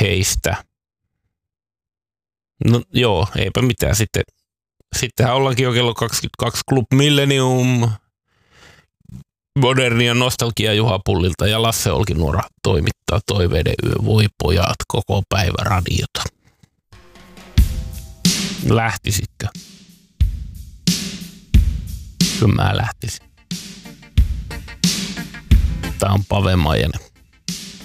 heistä. No joo, eipä mitään. Sittenhän ollaankin jo kello 22 Club Millennium, Modernia nostalgia Juha Pullilta ja Lasse Olkinuora toimittaa Toiveiden yö. Voi pojat, koko päivä radiota. Lähtisitkö? Kyllä mä lähtisin. Tää on Pave Majanen.